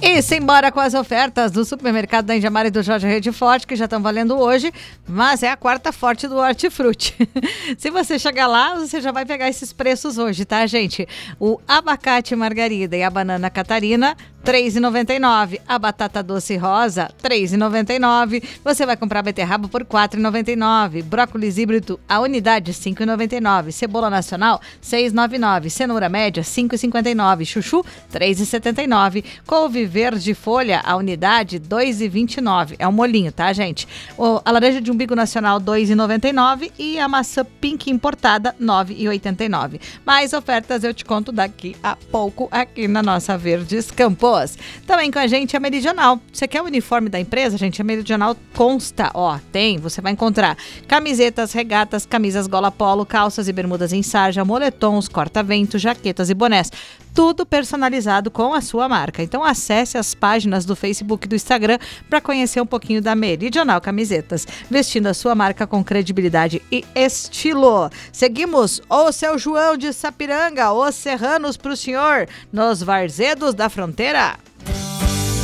E simbora com as ofertas do supermercado da Indiamar e do Jorge Rede Forte, que já estão valendo hoje, mas é a quarta forte do Hortifruti. Se você chegar lá, você já vai pegar esses preços hoje, tá, gente? O abacate margarida e a banana Catarina, R$ 3,99. A batata doce rosa, R$ 3,99. Você vai comprar beterraba por R$ 4,99. Brócolis híbrido, a unidade, R$ 5,99. Cebola nacional, R$ 6,99. Cenoura média, R$ 5,59. Chuchu, R$ 3,79. Couve verde folha, a unidade, R$ 2,29. É um molinho, tá, gente? A laranja de umbigo nacional, R$ 2,99. E a maçã pink importada, R$ 9,89. Mais ofertas eu te conto daqui a pouco aqui na nossa Verdes Campos. Também com a gente a Meridional. Você quer o uniforme da empresa, gente? A Meridional consta, você vai encontrar camisetas, regatas, camisas gola polo, calças e bermudas em sarja, moletons, corta-vento, jaquetas e bonés. Tudo personalizado com a sua marca. Então acesse as páginas do Facebook e do Instagram para conhecer um pouquinho da Meridional Camisetas, vestindo a sua marca com credibilidade e estilo. Seguimos o seu João de Sapiranga, os serranos pro senhor, nos Varzedos da Fronteira.